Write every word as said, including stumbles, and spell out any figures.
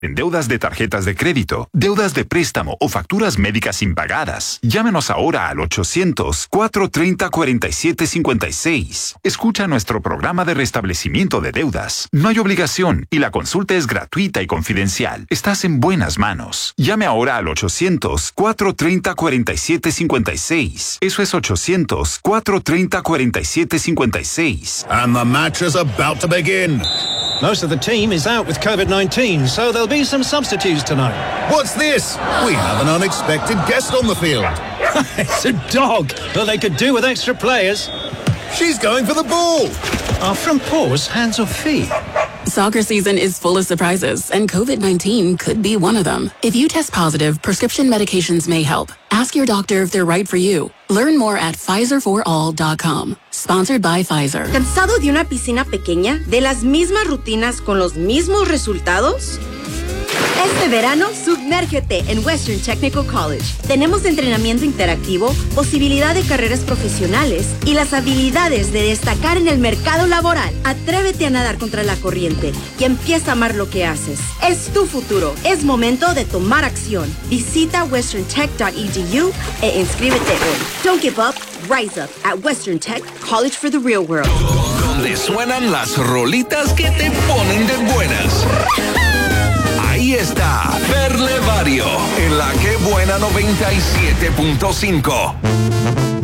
En deudas de tarjetas de crédito, deudas de préstamo o facturas médicas impagadas. Llámenos ahora al ochocientos, cuatrocientos treinta, cuarenta y siete cincuenta y seis. Escucha nuestro programa de restablecimiento de deudas. No hay obligación y la consulta es gratuita y confidencial. Estás en buenas manos. Llame ahora al ochocientos, cuatrocientos treinta, cuarenta y siete cincuenta y seis. Eso es ochocientos, cuatrocientos treinta, cuarenta y siete cincuenta y seis. And the match is about to begin. Most of the team is out with COVID nineteen, so there'll be some substitutes tonight. What's this? We have an unexpected guest on the field. It's a dog. Well, they could do with extra players. She's going for the ball. Are front paws hands or feet? Soccer season is full of surprises, and COVID nineteen could be one of them. If you test positive, prescription medications may help. Ask your doctor if they're right for you. Learn more at Pfizer for all dot com. Sponsored by Pfizer. ¿Cansado de una piscina pequeña? ¿De las mismas rutinas con los mismos resultados? Este verano, sumérgete en Western Technical College. Tenemos entrenamiento interactivo, posibilidad de carreras profesionales y las habilidades de destacar en el mercado laboral. Atrévete a nadar contra la corriente y empieza a amar lo que haces. Es tu futuro. Es momento de tomar acción. Visita western tech dot e d u e inscríbete hoy. Don't give up. Rise up at Western Tech College for the Real World. Donde suenan las rolitas que te ponen de buenas. Ahí está, Fer Levario, en la Que Buena noventa y siete punto cinco.